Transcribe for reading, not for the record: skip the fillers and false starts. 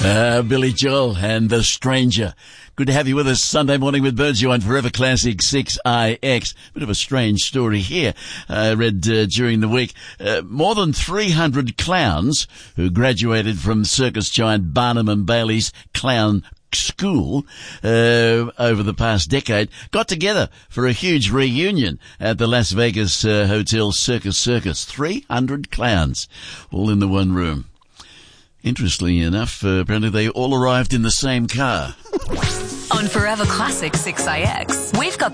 Billy Joel and The Stranger. Good to have you with us Sunday morning with Birdseye on Forever Classic 6IX. Bit of a strange story here. I read during the week, more than 300 clowns who graduated from circus giant Barnum and Bailey's clown school over the past decade got together for a huge reunion at the Las Vegas Hotel Circus. 300 clowns all in the one room. Interestingly enough, apparently they all arrived in the same car. On Forever Classic 6IX, we've got the